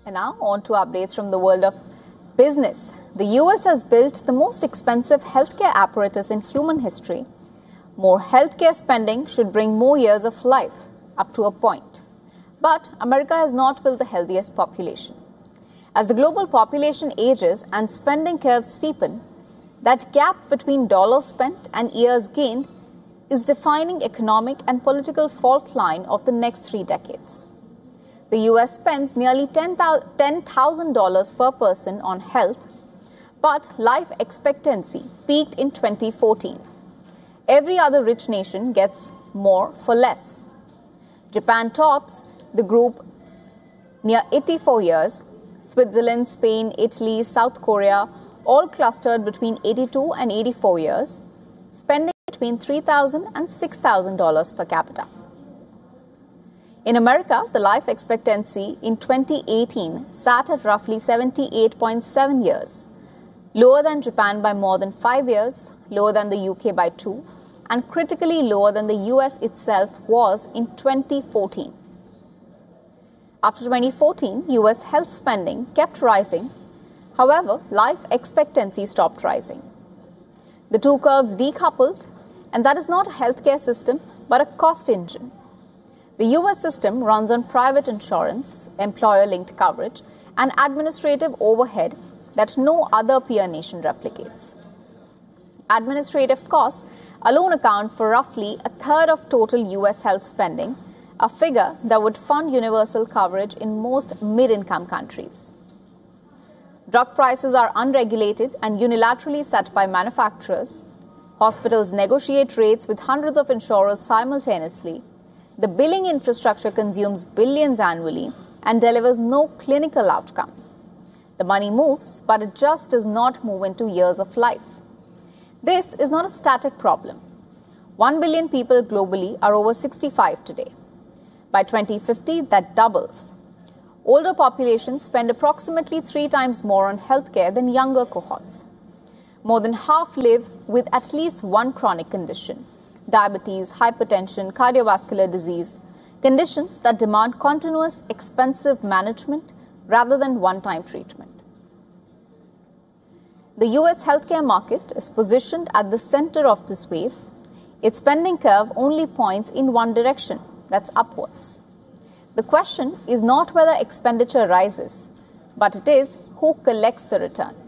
And now on to updates from the world of business. The US has built the most expensive healthcare apparatus in human history. More healthcare spending should bring more years of life, up to a point. But America has not built the healthiest population. As the global population ages and spending curves steepen, that gap between dollars spent and years gained is defining economic and political fault line of the next 3 decades. The US spends nearly $10,000 per person on health, but life expectancy peaked in 2014. Every other rich nation gets more for less. Japan tops the group near 84 years. Switzerland, Spain, Italy, South Korea all clustered between 82 and 84 years, spending between $3,000 and $6,000 per capita. In America, the life expectancy in 2018 sat at roughly 78.7 years, lower than Japan by more than 5 years, lower than the UK by 2, and critically lower than the US itself was in 2014. After 2014, US health spending kept rising. However, life expectancy stopped rising. The two curves decoupled, and that is not a healthcare system, but a cost engine. The US system runs on private insurance, employer-linked coverage, and administrative overhead that no other peer nation replicates. Administrative costs alone account for roughly a third of total US health spending, a figure that would fund universal coverage in most mid-income countries. Drug prices are unregulated and unilaterally set by manufacturers. Hospitals negotiate rates with hundreds of insurers simultaneously. The billing infrastructure consumes billions annually and delivers no clinical outcome. The money moves, but it just does not move into years of life. This is not a static problem. 1 billion people globally are over 65 today. By 2050, that doubles. Older populations spend approximately 3 times more on healthcare than younger cohorts. More than half live with at least one chronic condition: diabetes, hypertension, cardiovascular disease, conditions that demand continuous, expensive management rather than one-time treatment. The US healthcare market is positioned at the center of this wave. Its spending curve only points in one direction, that's upwards. The question is not whether expenditure rises, but it is who collects the return.